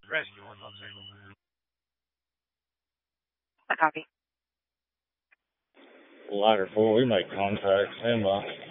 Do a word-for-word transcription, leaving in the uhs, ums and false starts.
Rescue one love single. A copy. Ladder four, we make contact. Stand by.